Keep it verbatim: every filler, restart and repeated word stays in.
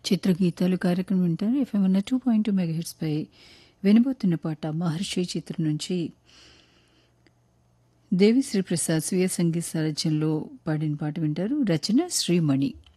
చిత్రగీతాలు కార్యక్రమం వింటారు. FM one two point two megahertz పై వినబోతున్న పాట మహర్షి చిత్రం నుంచి దేవిశ్రీ ప్రసాద్ స్వీయ సంగీత సారథ్యంలో పాడిన పాట వింటారు. రచన శ్రీమణి.